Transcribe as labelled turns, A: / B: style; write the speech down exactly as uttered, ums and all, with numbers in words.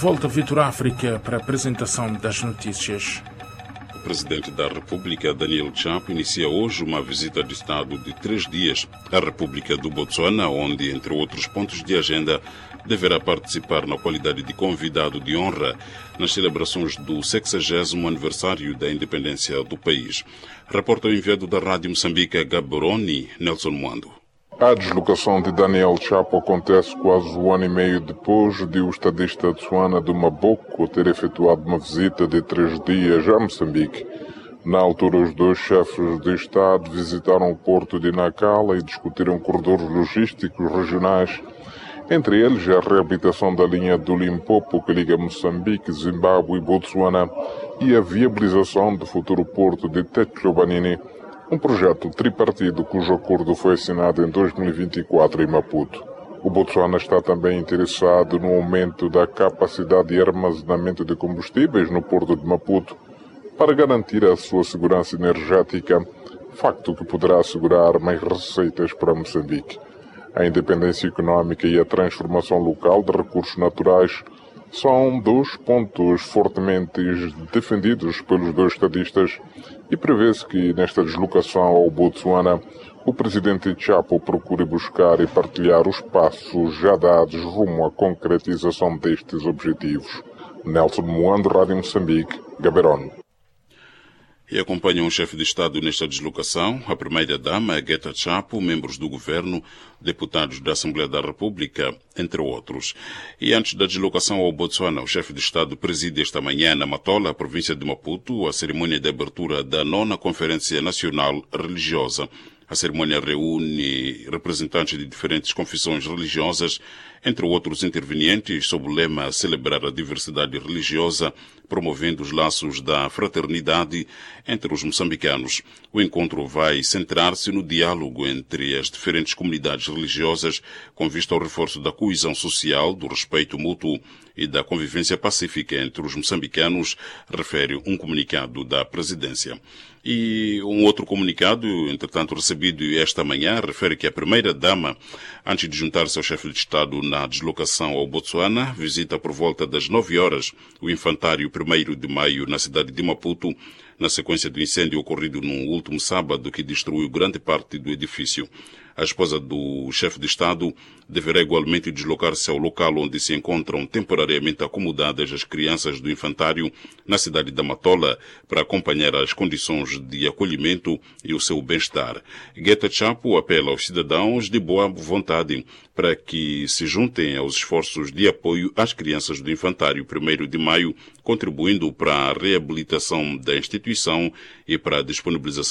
A: volta Vitor África para a apresentação das notícias.
B: O Presidente da República, Daniel Chapo, inicia hoje uma visita de Estado de três dias à República do Botsuana, onde, entre outros pontos de agenda, deverá participar na qualidade de convidado de honra nas celebrações do sexagésimo aniversário da independência do país. Reporta o enviado da Rádio Moçambique, Gaborone, Nelson Mwando.
C: A deslocação de Daniel Chapo acontece quase um ano e meio depois de o estadista Tsuana do Maboco ter efetuado uma visita de três dias a Moçambique. Na altura, os dois chefes de Estado visitaram o porto de Nacala e discutiram corredores logísticos regionais, entre eles a reabilitação da linha do Limpopo que liga Moçambique, Zimbábue e Botsuana e a viabilização do futuro porto de Teclobanini, um projeto tripartido cujo acordo foi assinado em dois mil e vinte e quatro em Maputo. O Botsuana está também interessado no aumento da capacidade de armazenamento de combustíveis no porto de Maputo para garantir a sua segurança energética, facto que poderá assegurar mais receitas para Moçambique. A independência econômica e a transformação local de recursos naturais são dois pontos fortemente defendidos pelos dois estadistas e prevê-se que nesta deslocação ao Botsuana o presidente Chapo procure buscar e partilhar os passos já dados rumo à concretização destes objetivos. Nelson Mwando, Rádio Moçambique, Gaborone.
B: E acompanham o chefe de Estado nesta deslocação, a primeira-dama, Guetta Chapo, membros do governo, deputados da Assembleia da República, entre outros. E antes da deslocação ao Botsuana, o chefe de Estado preside esta manhã na Matola, província de Maputo, a cerimônia de abertura da nona Conferência Nacional Religiosa. A cerimônia reúne representantes de diferentes confissões religiosas, entre outros intervenientes, sob o lema Celebrar a diversidade religiosa, promovendo os laços da fraternidade entre os moçambicanos. O encontro vai centrar-se no diálogo entre as diferentes comunidades religiosas, com vista ao reforço da coesão social, do respeito mútuo e da convivência pacífica entre os moçambicanos, refere um comunicado da presidência. E um outro comunicado, entretanto recebido esta manhã, refere que a primeira-dama, antes de juntar-se ao chefe de Estado na deslocação ao Botsuana, visita por volta das nove horas o infantário primeiro de maio na cidade de Maputo, na sequência do incêndio ocorrido no último sábado que destruiu grande parte do edifício. A esposa do chefe de Estado deverá igualmente deslocar-se ao local onde se encontram temporariamente acomodadas as crianças do infantário na cidade da Matola para acompanhar as condições de acolhimento e o seu bem-estar. Guetta Chapo apela aos cidadãos de boa vontade para que se juntem aos esforços de apoio às crianças do infantário primeiro de maio, contribuindo para a reabilitação da instituição e para a disponibilização